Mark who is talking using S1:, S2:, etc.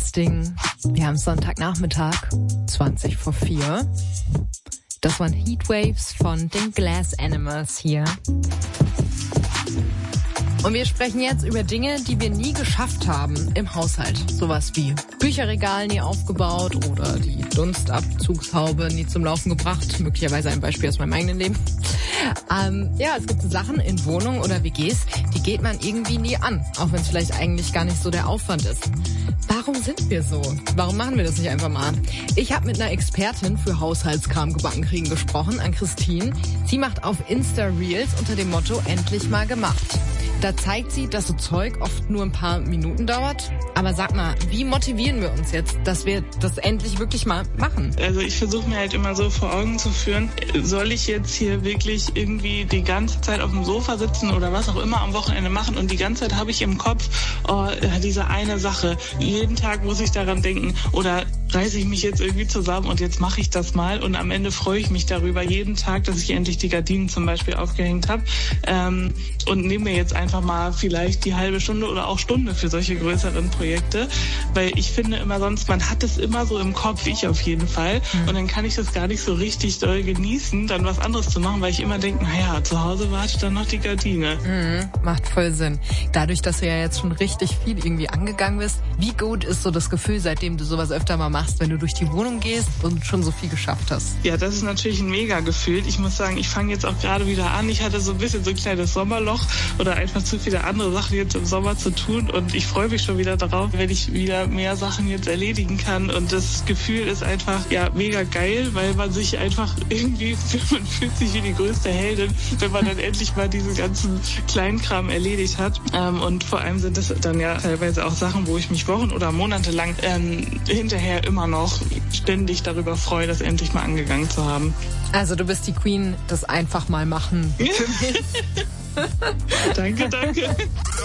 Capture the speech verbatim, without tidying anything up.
S1: das Ding. Wir haben Sonntagnachmittag, zwanzig vor vier. Das waren Heatwaves von den Glass Animals hier. Und wir sprechen jetzt über Dinge, die wir nie geschafft haben im Haushalt. Sowas wie Bücherregal nie aufgebaut oder die Dunstabzugshaube nie zum Laufen gebracht. Möglicherweise ein Beispiel aus meinem eigenen Leben. Ähm, ja, es gibt Sachen in Wohnungen oder W Gs, die geht man irgendwie nie an. Auch wenn es vielleicht eigentlich gar nicht so der Aufwand ist. Warum sind wir so? Warum machen wir das nicht einfach mal? Ich habe mit einer Expertin für Haushaltskram gebacken kriegen gesprochen, an Christine. Sie macht auf Insta Reels unter dem Motto endlich mal gemacht. Da zeigt sie, dass so Zeug oft nur ein paar Minuten dauert. Aber sag mal, wie motivieren wir uns jetzt, dass wir das endlich wirklich mal machen?
S2: Also ich versuche mir halt immer so vor Augen zu führen, soll ich jetzt hier wirklich irgendwie die ganze Zeit auf dem Sofa sitzen oder was auch immer am Wochenende machen und die ganze Zeit habe ich im Kopf, oh, diese eine Sache. Jeden Tag muss ich daran denken oder reiße ich mich jetzt irgendwie zusammen und jetzt mache ich das mal und am Ende freue ich mich darüber jeden Tag, dass ich endlich die Gardinen zum Beispiel aufgehängt habe ähm, und nehme mir jetzt einfach mal vielleicht die halbe Stunde oder auch Stunde für solche größeren Projekte, weil ich finde immer sonst, man hat es immer so im Kopf, ich auf jeden Fall, mhm. und dann kann ich das gar nicht so richtig doll genießen, dann was anderes zu machen, weil ich immer denke, naja, zu Hause wartet dann noch die Gardine.
S1: Mhm, macht voll Sinn. Dadurch, dass du ja jetzt schon richtig viel irgendwie angegangen bist, wie gut ist so das Gefühl, seitdem du sowas öfter mal machst, wenn du durch die Wohnung gehst und schon so viel geschafft hast?
S2: Ja, das ist natürlich ein mega Gefühl. Ich muss sagen, ich fange jetzt auch gerade wieder an. Ich hatte so ein bisschen so ein kleines Sommerloch oder einfach zu viele andere Sachen jetzt im Sommer zu tun und ich freue mich schon wieder darauf, wenn ich wieder mehr Sachen jetzt erledigen kann und das Gefühl ist einfach, ja, mega geil, weil man sich einfach irgendwie, man fühlt sich wie die größte Heldin, wenn man dann endlich mal diesen ganzen Kleinkram erledigt hat und vor allem sind das dann ja teilweise auch Sachen, wo ich mich Wochen oder Monate lang ähm, hinterher immer noch ständig darüber freue, das endlich mal angegangen zu haben.
S1: Also du bist die Queen des einfach mal machen.
S2: Danke, danke.